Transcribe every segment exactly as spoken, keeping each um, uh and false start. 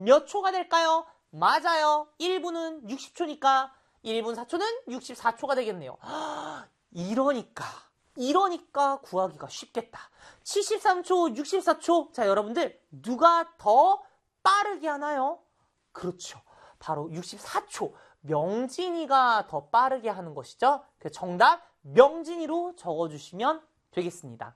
몇 초가 될까요? 맞아요. 일 분은 육십 초니까 일 분 사 초는 육십사 초가 되겠네요. 이러니까 이러니까 구하기가 쉽겠다. 칠십삼 초, 육십사 초. 자, 여러분들 누가 더 빠르게 하나요? 그렇죠. 바로 육십사 초. 명진이가 더 빠르게 하는 것이죠. 그래서 정답 명진이로 적어주시면 되겠습니다.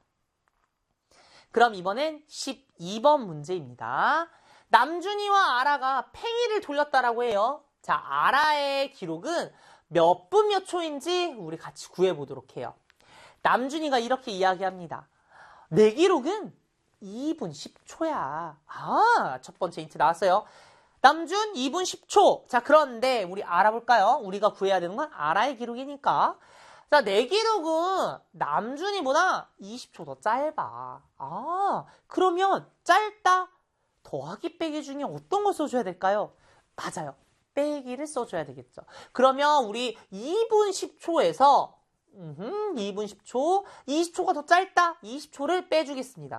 그럼 이번엔 십이 번 문제입니다. 남준이와 아라가 팽이를 돌렸다라고 해요. 자, 아라의 기록은 몇 분 몇 초인지 우리 같이 구해보도록 해요. 남준이가 이렇게 이야기합니다. 내 기록은 이 분 십 초야. 아, 첫 번째 힌트 나왔어요. 남준 이 분 십 초. 자, 그런데 우리 알아볼까요? 우리가 구해야 되는 건 아라의 기록이니까. 자, 내 기록은 남준이보다 이십 초 더 짧아. 아, 그러면 짧다. 더하기 빼기 중에 어떤 걸 써줘야 될까요? 맞아요. 빼기를 써줘야 되겠죠. 그러면 우리 이 분 십 초에서 음흠, 이 분 십 초, 이십 초가 더 짧다. 이십 초를 빼주겠습니다.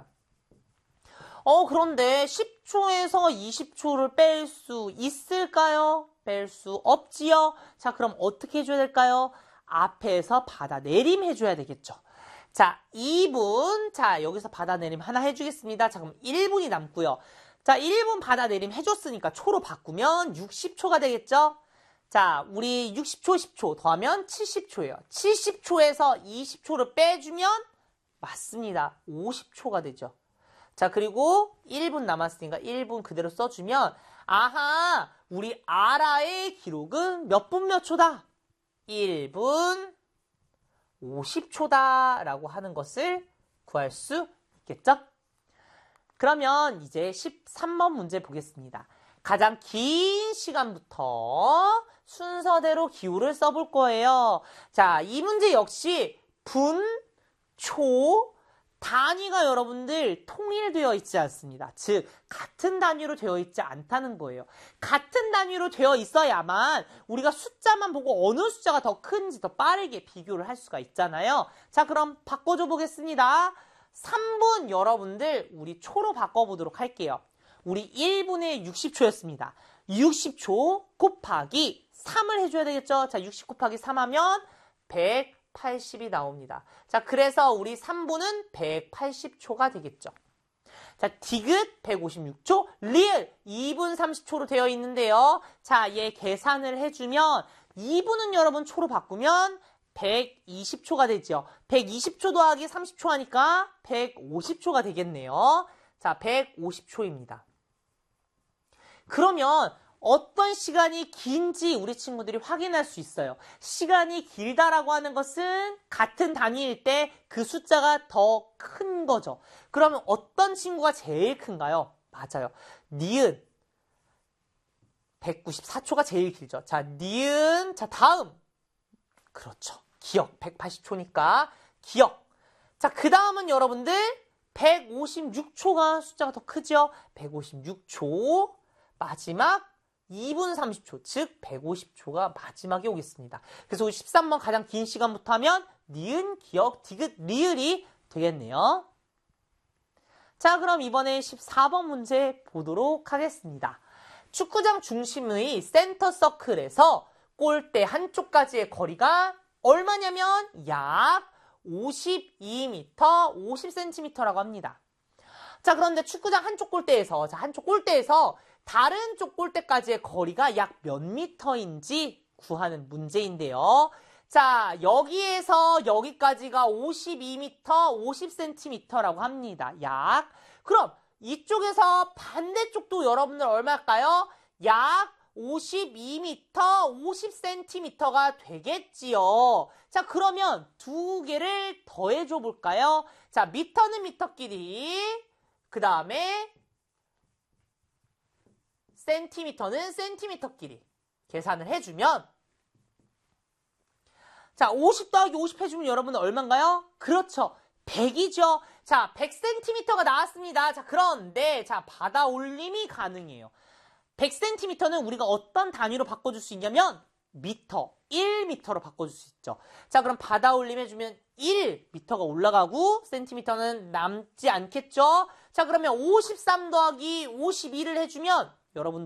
어, 그런데 십 초에서 이십 초를 뺄 수 있을까요? 뺄 수 없지요. 자, 그럼 어떻게 해줘야 될까요? 앞에서 받아내림 해줘야 되겠죠. 자, 이 분. 자, 여기서 받아내림 하나 해주겠습니다. 자, 그럼 일 분이 남고요. 자, 일 분 받아내림 해줬으니까 초로 바꾸면 육십 초가 되겠죠? 자, 우리 육십 초, 십 초 더하면 칠십 초예요. 칠십 초에서 이십 초를 빼주면 맞습니다. 오십 초가 되죠. 자, 그리고 일 분 남았으니까 일 분 그대로 써주면 아하, 우리 아라의 기록은 몇 분 몇 초다? 일 분 오십 초다 라고 하는 것을 구할 수 있겠죠? 그러면 이제 십삼 번 문제 보겠습니다. 가장 긴 시간부터 순서대로 기호를 써볼 거예요. 자, 이 문제 역시 분, 초, 단위가 여러분들 통일되어 있지 않습니다. 즉, 같은 단위로 되어 있지 않다는 거예요. 같은 단위로 되어 있어야만 우리가 숫자만 보고 어느 숫자가 더 큰지 더 빠르게 비교를 할 수가 있잖아요. 자, 그럼 바꿔줘 보겠습니다. 삼 분 여러분들 우리 초로 바꿔보도록 할게요. 우리 일 분에 육십 초였습니다. 육십 초 곱하기 삼을 해줘야 되겠죠? 자, 육십 곱하기 삼 하면 백팔십이 나옵니다. 자, 그래서 우리 삼 분은 백팔십 초가 되겠죠. 자, 디귿 백오십육 초, 리을 이 분 삼십 초로 되어 있는데요. 자, 얘 계산을 해주면 이 분은 여러분 초로 바꾸면 백이십 초가 되죠. 백이십 초 더하기 삼십 초 하니까 백오십 초가 되겠네요. 자, 백오십 초입니다. 그러면 어떤 시간이 긴지 우리 친구들이 확인할 수 있어요. 시간이 길다라고 하는 것은 같은 단위일 때 그 숫자가 더 큰 거죠. 그러면 어떤 친구가 제일 큰가요? 맞아요. 니은 백구십사 초가 제일 길죠. 자, 니은. 자, 다음. 그렇죠. 기억. 백팔십 초니까 기억. 자, 그 다음은 여러분들 백오십육 초가 숫자가 더 크죠. 백오십육 초. 마지막 이 분 삼십 초, 즉 백오십 초가 마지막에 오겠습니다. 그래서 십삼 번 가장 긴 시간부터 하면 니은, 기억, 디귿, 리을이 되겠네요. 자, 그럼 이번에 십사 번 문제 보도록 하겠습니다. 축구장 중심의 센터 서클에서 골대 한쪽까지의 거리가 얼마냐면 약 오십이 미터, 오십 센티미터라고 합니다. 자, 그런데 축구장 한쪽 골대에서, 자, 한쪽 골대에서 다른 쪽 골대까지의 거리가 약 몇 미터인지 구하는 문제인데요. 자, 여기에서 여기까지가 오십이 미터, 오십 센티미터라고 합니다. 약. 그럼 이쪽에서 반대쪽도 여러분들 얼마일까요? 약 오십이 미터, 오십 센티미터가 되겠지요. 자, 그러면 두 개를 더해줘 볼까요? 자, 미터는 미터끼리, 그 다음에 센티미터는 센티미터끼리 계산을 해주면, 자, 오십 더하기 오십 해주면 여러분은 얼마인가요? 그렇죠. 백이죠. 자, 백 센티미터가 나왔습니다. 자, 그런데 자, 받아 올림이 가능해요. 백 센티미터는 우리가 어떤 단위로 바꿔줄 수 있냐면 미터, 일 미터로 바꿔줄 수 있죠. 자, 그럼 받아 올림 해주면 일 미터가 올라가고 센티미터는 남지 않겠죠. 자, 그러면 오십삼 더하기 오십이를 해주면 여러분들